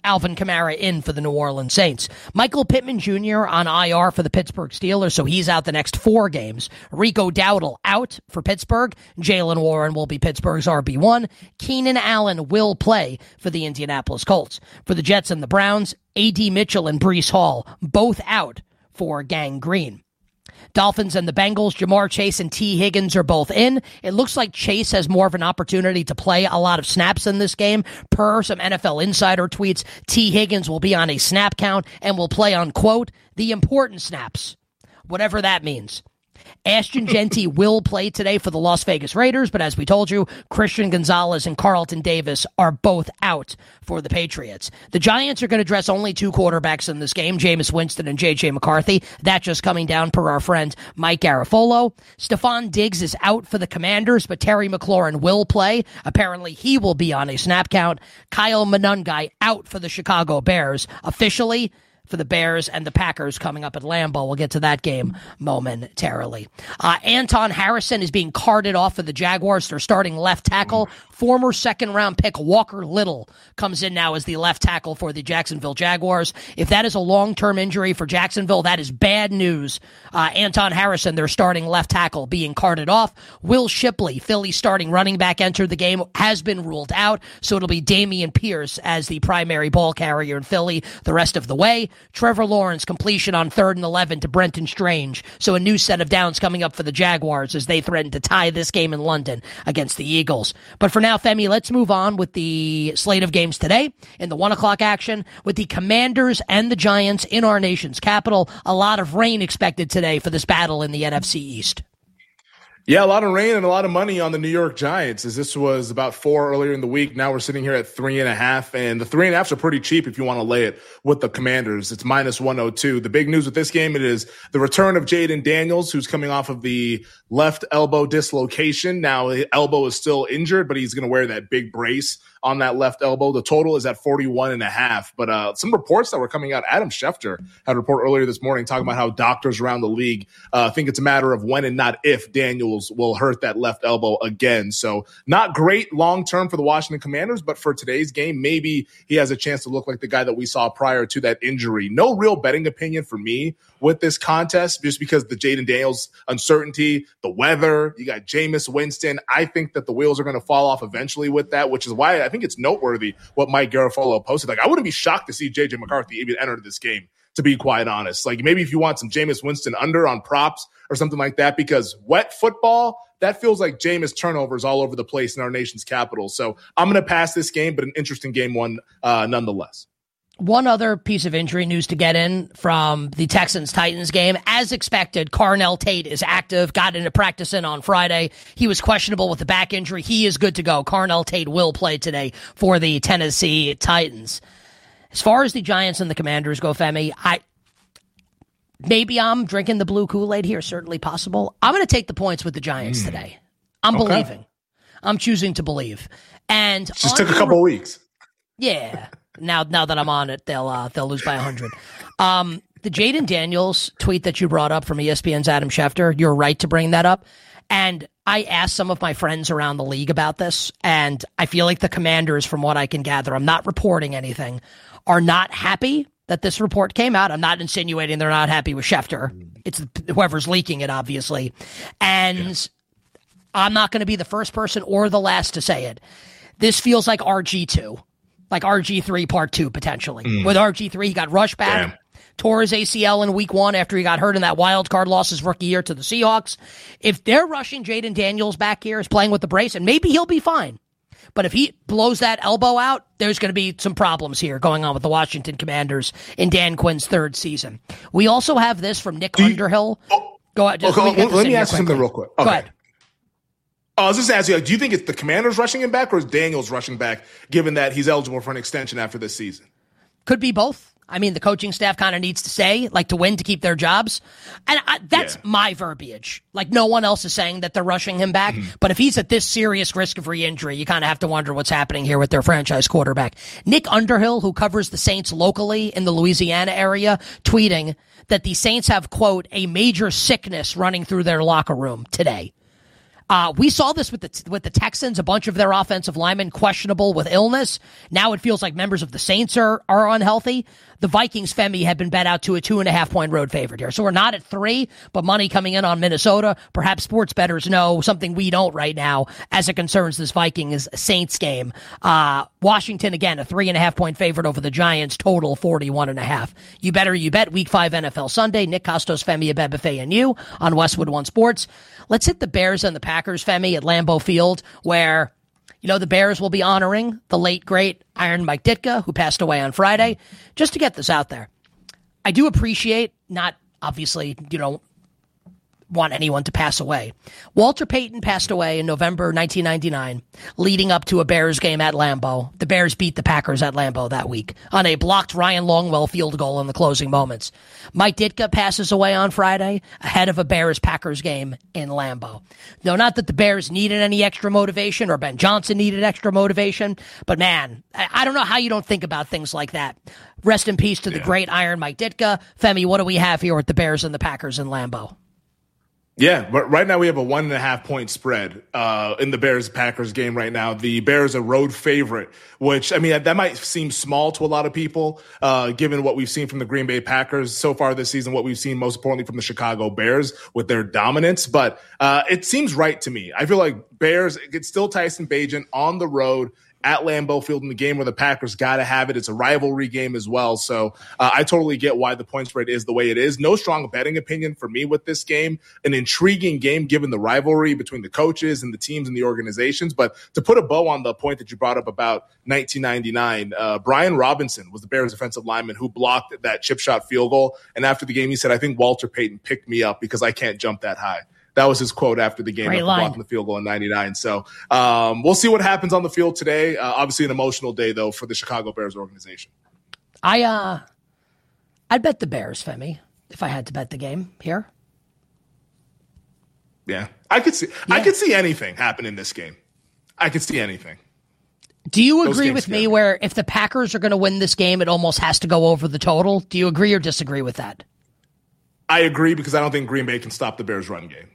Alvin Kamara in for the New Orleans Saints. Michael Pittman Jr. on IR for the Pittsburgh Steelers, so he's out the next 4 games. Rico Dowdle out for Pittsburgh. Jaylen Warren will be Pittsburgh's RB1. Keenan Allen will play for the Indianapolis Colts. For the Jets and the Browns, A.D. Mitchell and Breece Hall, both out for gangrene. Dolphins and the Bengals, Jamar Chase and T. Higgins are both in. It looks like Chase has more of an opportunity to play a lot of snaps in this game. Per some NFL Insider tweets, T. Higgins will be on a snap count and will play on, quote, the important snaps, whatever that means. Ashton Jeanty will play today for the Las Vegas Raiders, but as we told you, Christian Gonzalez and Carlton Davis are both out for the Patriots. The Giants are going to dress only 2 quarterbacks in this game, Jameis Winston and J.J. McCarthy. That just coming down per our friend Mike Garafolo. Stephon Diggs is out for the Commanders, but Terry McLaurin will play. Apparently, he will be on a snap count. Kyle Monangai out for the Chicago Bears. Officially, for the Bears and the Packers coming up at Lambeau. We'll get to that game momentarily. Anton Harrison is being carted off of the Jaguars. They're starting left tackle. Former second-round pick Walker Little comes in now as the left tackle for the Jacksonville Jaguars. If that is a long-term injury for Jacksonville, that is bad news. Anton Harrison, their starting left tackle, being carted off. Will Shipley, Philly's starting running back, entered the game, has been ruled out, so it'll be Dameon Pierce as the primary ball carrier in Philly the rest of the way. Trevor Lawrence completion on 3rd and 11 to Brenton Strange. So a new set of downs coming up for the Jaguars as they threaten to tie this game in London against the Eagles. But for now, Femi, let's move on with the slate of games today in the 1 o'clock action with the Commanders and the Giants in our nation's capital. A lot of rain expected today for this battle in the NFC East. Yeah, a lot of rain and a lot of money on the New York Giants, as this was about 4 earlier in the week. Now we're sitting here at 3.5, and the 3.5s are pretty cheap if you want to lay it with the Commanders. It's minus 102. The big news with this game, it is the return of Jaden Daniels, who's coming off of the left elbow dislocation. Now the elbow is still injured, but he's going to wear that big brace on that left elbow. The total is at 41.5. But some reports that were coming out, Adam Schefter had a report earlier this morning talking about how doctors around the league think it's a matter of when and not if Daniels will hurt that left elbow again. So not great long-term for the Washington Commanders, but for today's game, maybe he has a chance to look like the guy that we saw prior to that injury. No real betting opinion for me with this contest, just because the Jaden Daniels uncertainty, the weather, you got Jameis Winston. I think that the wheels are going to fall off eventually with that, which is why I think it's noteworthy what Mike Garafolo posted. Like, I wouldn't be shocked to see J.J. McCarthy even enter this game, to be quite honest. Like, maybe if you want some Jameis Winston under on props or something like that, because wet football, that feels like Jameis turnovers all over the place in our nation's capital. So I'm going to pass this game, but an interesting game one nonetheless. One other piece of injury news to get in from the Texans-Titans game. As expected, Carnell Tate is active, got into practice in on Friday. He was questionable with a back injury. He is good to go. Carnell Tate will play today for the Tennessee Titans. As far as the Giants and the Commanders go, Femi, maybe I'm drinking the blue Kool-Aid here, certainly possible. I'm going to take the points with the Giants today. I'm believing. I'm choosing to believe. And just took a couple of weeks. Yeah. Now that I'm on it, they'll lose by 100. The Jaden Daniels tweet that you brought up from ESPN's Adam Schefter, you're right to bring that up. And I asked some of my friends around the league about this, and I feel like the Commanders, from what I can gather, I'm not reporting anything, are not happy that this report came out. I'm not insinuating they're not happy with Schefter. It's whoever's leaking it, obviously. And I'm not going to be the first person or the last to say it. This feels like RG2. Like RG3 part 2, potentially. With RG3, he got rushed back, tore his ACL in week 1 after he got hurt in that wild card loss his rookie year to the Seahawks. If they're rushing Jaden Daniels back here, is playing with the brace, and maybe he'll be fine. But if he blows that elbow out, there's going to be some problems here going on with the Washington Commanders in Dan Quinn's 3rd season. We also have this from Nick Underhill. Go ahead. Let me ask you something real quick. Okay. Go ahead. I was just asking you, do you think it's the Commanders rushing him back or is Daniels rushing back, given that he's eligible for an extension after this season? Could be both. I mean, the coaching staff kind of needs to say, like, to win to keep their jobs. And that's my verbiage. Like, no one else is saying that they're rushing him back. But if he's at this serious risk of re-injury, you kind of have to wonder what's happening here with their franchise quarterback. Nick Underhill, who covers the Saints locally in the Louisiana area, tweeting that the Saints have, quote, a major sickness running through their locker room today. We saw this with the Texans, a bunch of their offensive linemen questionable with illness. Now it feels like members of the Saints are unhealthy. The Vikings, Femi, have been bet out to a 2.5-point road favorite here. So we're not at 3, but money coming in on Minnesota. Perhaps sports bettors know something we don't right now as it concerns this Vikings-Saints game. Washington, again, a 3.5-point favorite over the Giants, total 41.5. You bet Week 5 NFL Sunday. Nick Costos, Femi Abebefe, and you on Westwood One Sports. Let's hit the Bears and the Packers, Femi, at Lambeau Field, where the Bears will be honoring the late, great Iron Mike Ditka, who passed away on Friday. Just to get this out there, I do appreciate, not obviously, want anyone to pass away. Walter Payton passed away in November 1999, leading up to a Bears game at Lambeau. The Bears beat the Packers at Lambeau that week on a blocked Ryan Longwell field goal in the closing moments. Mike Ditka passes away on Friday ahead of a Bears-Packers game in Lambeau. No, not that the Bears needed any extra motivation or Ben Johnson needed extra motivation, but man, I don't know how you don't think about things like that. Rest in peace to the great Iron Mike Ditka. Femi, what do we have here with the Bears and the Packers in Lambeau? Yeah, but right now we have a 1.5-point spread in the Bears-Packers game right now. The Bears are road favorite, which, that might seem small to a lot of people, given what we've seen from the Green Bay Packers so far this season, what we've seen most importantly from the Chicago Bears with their dominance. But it seems right to me. I feel like Bears, it's still Tyson Bagent on the road at Lambeau Field in the game where the Packers got to have it. It's a rivalry game as well. So I totally get why the point spread is the way it is. No strong betting opinion for me with this game. An intriguing game given the rivalry between the coaches and the teams and the organizations. But to put a bow on the point that you brought up about 1999, Brian Robinson was the Bears defensive lineman who blocked that chip shot field goal. And after the game, he said, "I think Walter Payton picked me up because I can't jump that high." That was his quote after the game, after blocking the field goal in 99. So we'll see what happens on the field today. Obviously an emotional day, though, for the Chicago Bears organization. I'd bet the Bears, Femi, if I had to bet the game here. Yeah, I could see anything happen in this game. I could see anything. Do you agree with me where if the Packers are going to win this game, it almost has to go over the total? Do you agree or disagree with that? I agree because I don't think Green Bay can stop the Bears' run game.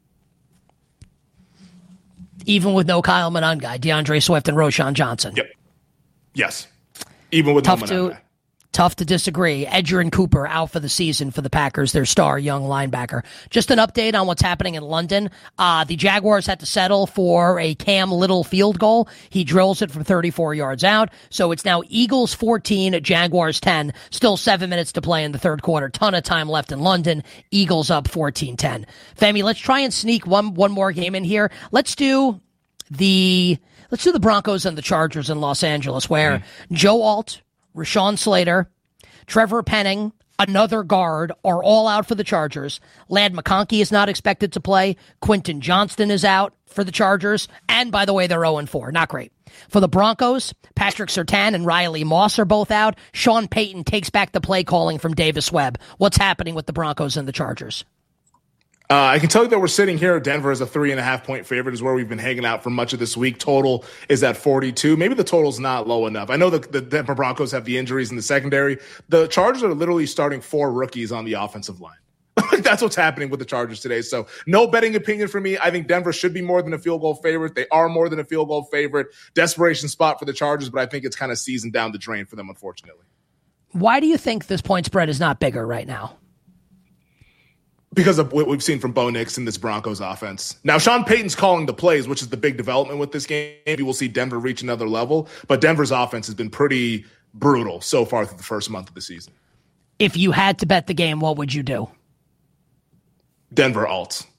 Even with no Kyle Monangai, DeAndre Swift, and Roschon Johnson. Yep. Yes. Even with no Monangai. Tough to disagree. Edgerrin Cooper out for the season for the Packers, their star young linebacker. Just an update on what's happening in London. The Jaguars had to settle for a Cam Little field goal. He drills it from 34 yards out. So it's now Eagles 14, Jaguars 10. Still 7 minutes to play in the third quarter. Ton of time left in London. Eagles up 14-10. Femi, let's try and sneak one more game in here. Let's do the Broncos and the Chargers in Los Angeles, where Joe Alt, Rashawn Slater, Trevor Penning, another guard, are all out for the Chargers. Ladd McConkey is not expected to play. Quentin Johnston is out for the Chargers. And, by the way, they're 0-4. Not great. For the Broncos, Patrick Surtain and Riley Moss are both out. Sean Payton takes back the play calling from Davis Webb. What's happening with the Broncos and the Chargers? I can tell you that we're sitting here. Denver is a 3.5-point favorite, is where we've been hanging out for much of this week. Total is at 42. Maybe the total's not low enough. I know the Denver Broncos have the injuries in the secondary. The Chargers are literally starting 4 rookies on the offensive line. That's what's happening with the Chargers today. So no betting opinion for me. I think Denver should be more than a field goal favorite. They are more than a field goal favorite. Desperation spot for the Chargers, but I think it's kind of seasoned down the drain for them, unfortunately. Why do you think this point spread is not bigger right now? Because of what we've seen from Bo Nix in this Broncos offense. Now, Sean Payton's calling the plays, which is the big development with this game. Maybe we'll see Denver reach another level. But Denver's offense has been pretty brutal so far through the first month of the season. If you had to bet the game, what would you do? Denver alt.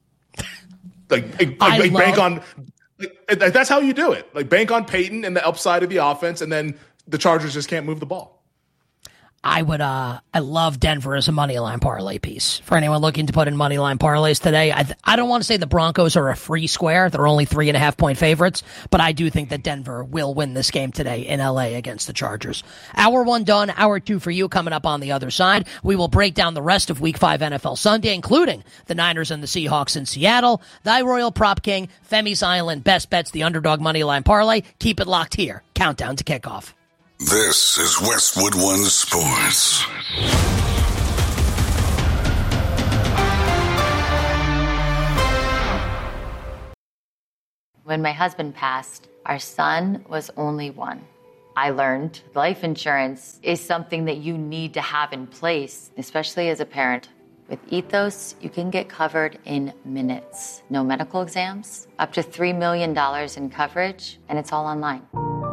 Bank on. That's how you do it. Bank on Payton and the upside of the offense, and then the Chargers just can't move the ball. I love Denver as a moneyline parlay piece. For anyone looking to put in moneyline parlays today, I don't want to say the Broncos are a free square. They're only 3.5-point favorites, but I do think that Denver will win this game today in LA against the Chargers. Hour 1 done, hour 2 for you coming up on the other side. We will break down the rest of Week 5 NFL Sunday, including the Niners and the Seahawks in Seattle, Thy Royal Prop King, Femi's Island, Best Bets, the Underdog Moneyline Parlay. Keep it locked here. Countdown to kickoff. This is Westwood One Sports. When my husband passed, our son was only one. I learned life insurance is something that you need to have in place, especially as a parent. With Ethos, you can get covered in minutes. No medical exams, up to $3 million in coverage, and it's all online.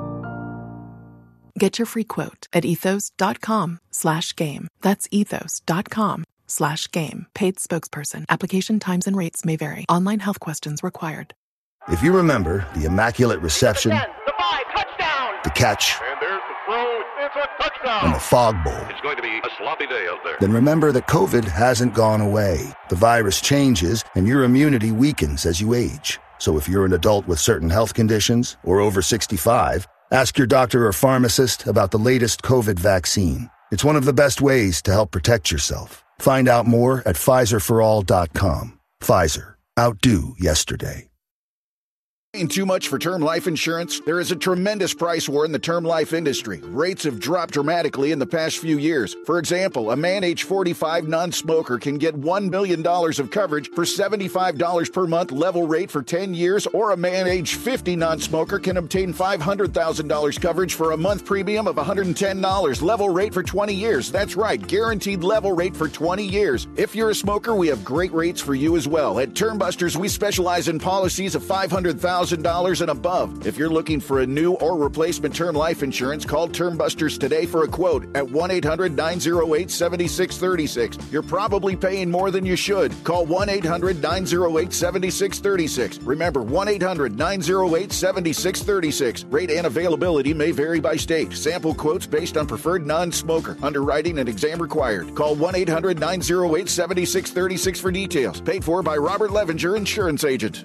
Get your free quote at ethos.com/game. That's ethos.com/game. Paid spokesperson. Application times and rates may vary. Online health questions required. If you remember the Immaculate Reception, 10, the 5, touchdown! the catch, And there's the throw, it's a touchdown! and the Fog Bowl, It's going to be a sloppy day out there. then remember that COVID hasn't gone away. The virus changes, and your immunity weakens as you age. So if you're an adult with certain health conditions or over 65, ask your doctor or pharmacist about the latest COVID vaccine. It's one of the best ways to help protect yourself. Find out more at PfizerForAll.com. Pfizer. Outdo yesterday. Paying too much for term life insurance? There is a tremendous price war in the term life industry. Rates have dropped dramatically in the past few years. For example, a man age 45 non-smoker can get $1 million of coverage for $75 per month level rate for 10 years, or a man age 50 non-smoker can obtain $500,000 coverage for a month premium of $110 level rate for 20 years. That's right, guaranteed level rate for 20 years. If you're a smoker, we have great rates for you as well. At Termbusters, we specialize in policies of $500,000 and above. If you're looking for a new or replacement term life insurance, call Termbusters today for a quote at 1-800-908-7636. You're probably paying more than you should. Call 1-800-908-7636. Remember, 1-800-908-7636. Rate and availability may vary by state. Sample quotes based on preferred non-smoker. Underwriting and exam required. Call 1-800-908-7636 for details. Paid for by Robert Levenger, insurance agent.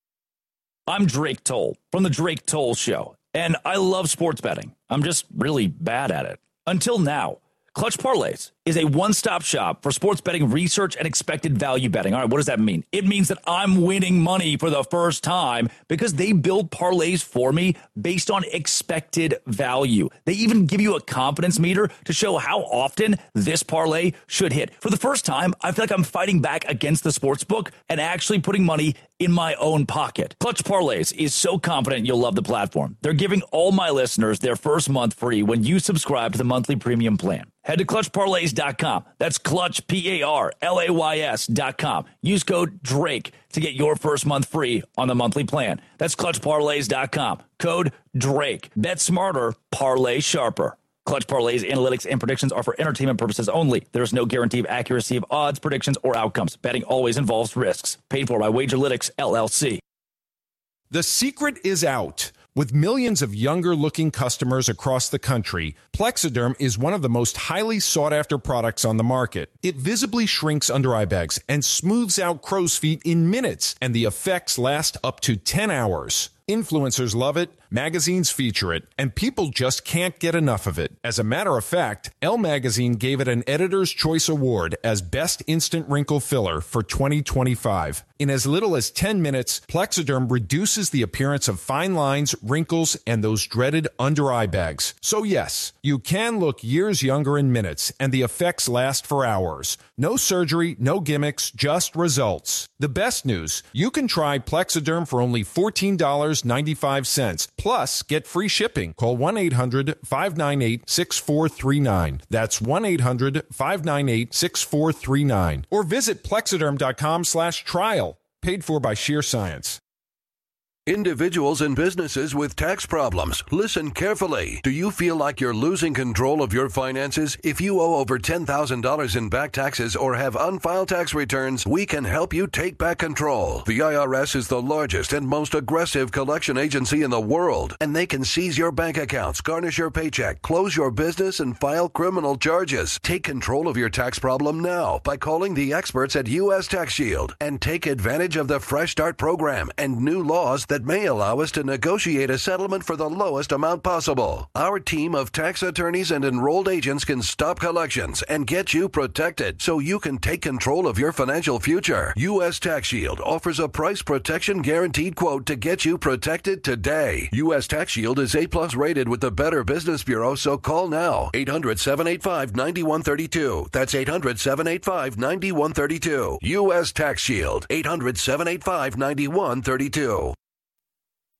I'm Drake Toll from The Drake Toll Show, and I love sports betting. I'm just really bad at it. Until now. Clutch Parlays is a one-stop shop for sports betting research and expected value betting. All right, what does that mean? It means that I'm winning money for the first time because they build parlays for me based on expected value. They even give you a confidence meter to show how often this parlay should hit. For the first time, I feel like I'm fighting back against the sports book and actually putting money in my own pocket. Clutch Parlays is so confident you'll love the platform. They're giving all my listeners their first month free when you subscribe to the monthly premium plan. Head to ClutchParlays.com. That's Clutch, PARLAYS.com. Use code DRAKE to get your first month free on the monthly plan. That's ClutchParlays.com. Code DRAKE. Bet smarter, parlay sharper. Clutch Parlays analytics and predictions are for entertainment purposes only. There is no guarantee of accuracy of odds, predictions, or outcomes. Betting always involves risks. Paid for by Wagerlytics, LLC. The secret is out. With millions of younger-looking customers across the country, Plexiderm is one of the most highly sought-after products on the market. It visibly shrinks under-eye bags and smooths out crow's feet in minutes, and the effects last up to 10 hours. Influencers love it, magazines feature it, and people just can't get enough of it. As a matter of fact, Elle Magazine gave it an Editor's Choice Award as Best Instant Wrinkle Filler for 2025. In as little as 10 minutes, Plexiderm reduces the appearance of fine lines, wrinkles, and those dreaded under-eye bags. So yes, you can look years younger in minutes, and the effects last for hours. No surgery, no gimmicks, just results. The best news, you can try Plexiderm for only $14.95. Plus, get free shipping. Call 1-800-598-6439. That's 1-800-598-6439. Or visit Plexiderm.com/trial. Paid for by Sheer Science. Individuals and businesses with tax problems, listen carefully. Do you feel like you're losing control of your finances? If you owe over $10,000 in back taxes or have unfiled tax returns, we can help you take back control. The IRS is the largest and most aggressive collection agency in the world, and they can seize your bank accounts, garnish your paycheck, close your business, and file criminal charges. Take control of your tax problem now by calling the experts at U.S. Tax Shield and take advantage of the Fresh Start program and new laws that may allow us to negotiate a settlement for the lowest amount possible. Our team of tax attorneys and enrolled agents can stop collections and get you protected so you can take control of your financial future. U.S. Tax Shield offers a price protection guaranteed quote to get you protected today. U.S. Tax Shield is A+ rated with the Better Business Bureau, so call now. 800-785-9132. That's 800-785-9132. U.S. Tax Shield. 800-785-9132.